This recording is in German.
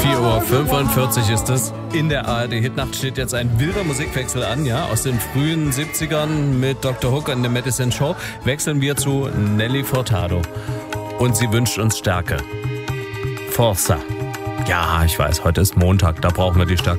4:45 Uhr ist es. In der ARD-Hitnacht steht jetzt ein wilder Musikwechsel an, ja, aus den frühen 70ern mit Dr. Hook und der Medicine Show wechseln wir zu Nelly Furtado. Und sie wünscht uns Stärke. Forza. Ja, ich weiß, heute ist Montag, da brauchen wir die Stärke.